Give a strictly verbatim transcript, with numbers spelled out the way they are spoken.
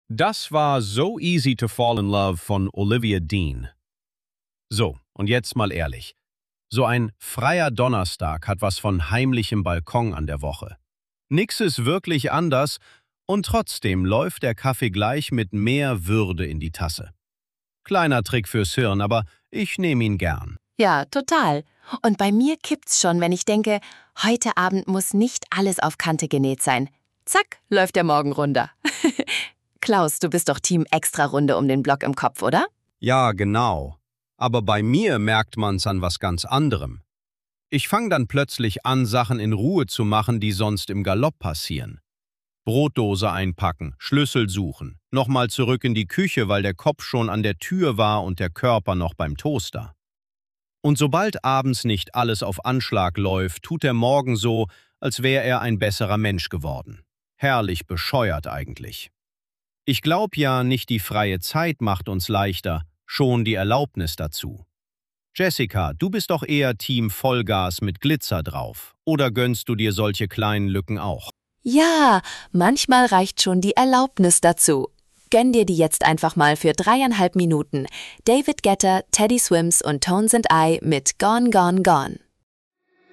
Das war So Easy to Fall in Love von Olivia Dean. So, und jetzt mal ehrlich. So ein freier Donnerstag hat was von heimlichem Balkon an der Woche. Nix ist wirklich anders und trotzdem läuft der Kaffee gleich mit mehr Würde in die Tasse. Kleiner Trick fürs Hirn, aber ich nehme ihn gern. Ja, total. Und bei mir kippt's schon, wenn ich denke, heute Abend muss nicht alles auf Kante genäht sein. Zack, läuft der Morgen runter. Klaus, du bist doch Team Extra-Runde um den Block im Kopf, oder? Ja, genau. Aber bei mir merkt man's an was ganz anderem. Ich fange dann plötzlich an, Sachen in Ruhe zu machen, die sonst im Galopp passieren. Brotdose einpacken, Schlüssel suchen, nochmal zurück in die Küche, weil der Kopf schon an der Tür war und der Körper noch beim Toaster. Und sobald abends nicht alles auf Anschlag läuft, tut der Morgen so, als wäre er ein besserer Mensch geworden. Herrlich bescheuert eigentlich. Ich glaube ja, nicht die freie Zeit macht uns leichter, schon die Erlaubnis dazu. Jessica, du bist doch eher Team Vollgas mit Glitzer drauf. Oder gönnst du dir solche kleinen Lücken auch? Ja, manchmal reicht schon die Erlaubnis dazu. Gönn dir die jetzt einfach mal für dreieinhalb Minuten. David Guetta, Teddy Swims und Tones and I mit Gone, Gone, Gone.